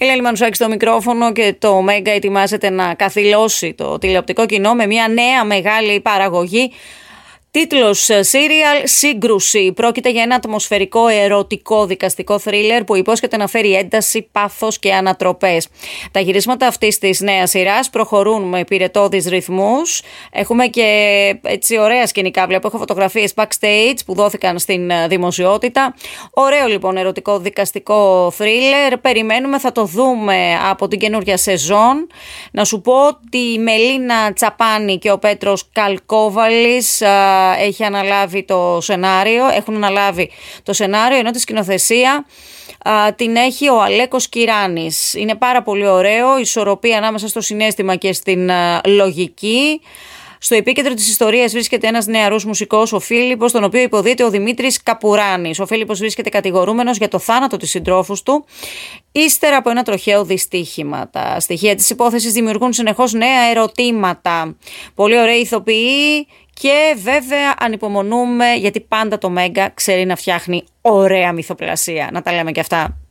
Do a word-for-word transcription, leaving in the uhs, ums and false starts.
Ελένη Μανουσάκη στο μικρόφωνο και το Μέγκα ετοιμάζεται να καθυλώσει το τηλεοπτικό κοινό με μια νέα μεγάλη παραγωγή. Τίτλος Serial Σύγκρουση. Πρόκειται για ένα ατμοσφαιρικό ερωτικό δικαστικό θρίλερ που υπόσχεται να φέρει ένταση, πάθος και ανατροπές. Τα γυρίσματα αυτής της νέας σειράς προχωρούν με πυρετώδεις ρυθμούς. Έχουμε και έτσι ωραία σκηνικά. Βλέπω, έχω φωτογραφίες backstage που δόθηκαν στην δημοσιότητα. Ωραίο λοιπόν ερωτικό δικαστικό θρίλερ. Περιμένουμε, θα το δούμε από την καινούργια σεζόν. Να σου πω ότι η Μελίνα Τσαπάνη και ο Πέτρος Καλκόβαλης έχει αναλάβει το σενάριο, έχουν αναλάβει το σενάριο, ενώ τη σκηνοθεσία α, την έχει ο Αλέκος Κυράνης. Είναι πάρα πολύ ωραίο, ισορροπία ανάμεσα στο συναίσθημα και στην α, λογική. Στο επίκεντρο της ιστορίας βρίσκεται ένας νεαρός μουσικός, ο Φίλιππος, τον οποίο υποδείται ο Δημήτρης Καπουράνης. Ο Φίλιππος βρίσκεται κατηγορούμενος για το θάνατο της συντρόφους του, ύστερα από ένα τροχαίο δυστύχημα. Τα στοιχεία της υπόθεσης δημιουργούν συνεχώς νέα ερωτήματα. Πολύ ωραίοι ηθοποιοί και βέβαια ανυπομονούμε, γιατί πάντα το Μέγκα ξέρει να φτιάχνει ωραία μυθοπλασία. Να τα λέμε και αυτά.